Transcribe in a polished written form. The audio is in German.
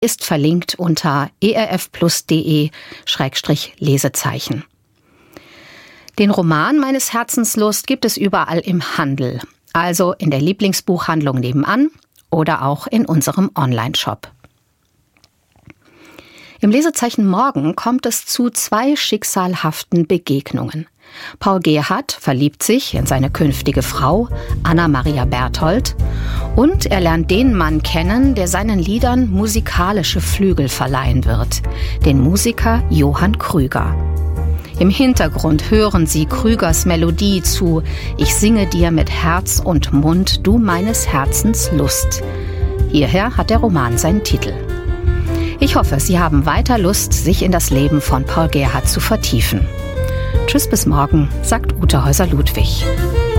ist verlinkt unter erfplus.de/Lesezeichen. Den Roman Meines Herzens Lust gibt es überall im Handel, also in der Lieblingsbuchhandlung nebenan oder auch in unserem Online-Shop. Im Lesezeichen morgen kommt es zu 2 schicksalhaften Begegnungen. Paul Gerhardt verliebt sich in seine künftige Frau, Anna-Maria Berthold, und er lernt den Mann kennen, der seinen Liedern musikalische Flügel verleihen wird, den Musiker Johann Krüger. Im Hintergrund hören Sie Krügers Melodie zu »Ich singe dir mit Herz und Mund, du meines Herzens Lust«. Hierher hat der Roman seinen Titel. Ich hoffe, Sie haben weiter Lust, sich in das Leben von Paul Gerhardt zu vertiefen. Tschüss bis morgen, sagt Ute Häuser-Ludwig.